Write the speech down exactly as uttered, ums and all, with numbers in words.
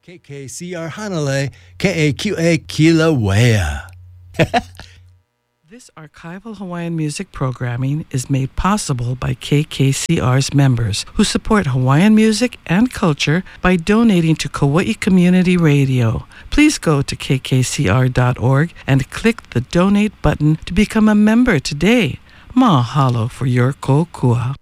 K K C R Hanalei, K A Q A Kilauea. This archival Hawaiian music programming is made possible by K K C R's members who support Hawaiian music and culture by donating to Kauai Community Radio. Please go to k k c r dot org and click the donate button to become a member today. Mahalo for your kokua.